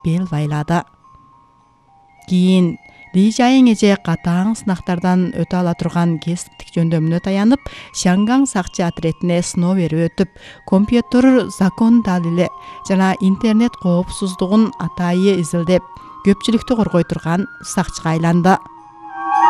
бел байлады. Кийин Ли Жайың эже катаң сынактардан өтө ала турган кесиптик жөндөмүнө таянып, Шанган сакчы отрядине сыноо берип өтүп, компьютер закон далили жана интернет коопсуздугун атайы изилдеп, көпчүлүктү коргой турган сакчыга айланды.